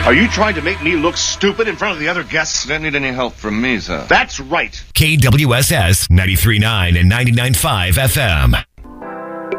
Are you trying to make me look stupid in front of the other guests? You don't need any help from me, sir. That's right. KWSS 93.9 and 99.5 FM.